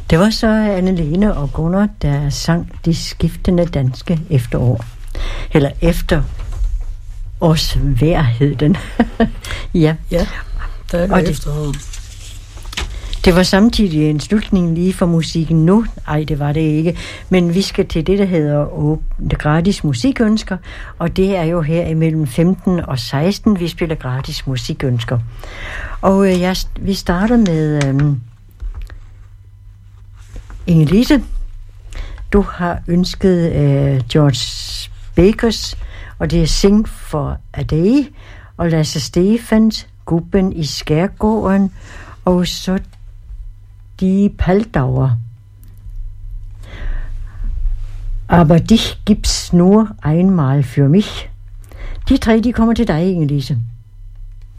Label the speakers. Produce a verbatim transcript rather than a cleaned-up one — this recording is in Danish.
Speaker 1: Det var så Anne-Lene og Gunnar, der sang De skiftende danske efterår. Eller efter års vejr hed den. ja.
Speaker 2: Ja, der er det efterår.
Speaker 1: Det var samtidig en slutning lige for musikken nu. Ej, det var det ikke. Men vi skal til det, der hedder åbne gratis musikønsker. Og det er jo her imellem femten og seksten, vi spiller gratis musikønsker. Og øh, jeg, vi starter med øh, Inge-Lise. Du har ønsket øh, George Bakers, og det er Sing for a Day, og Lasse Stefans, Gubben i Skærgården, og så Die Paldauer. Aber dich gibt's nur einmal für mich. De tre, de kommer til dig, Inge-Lise.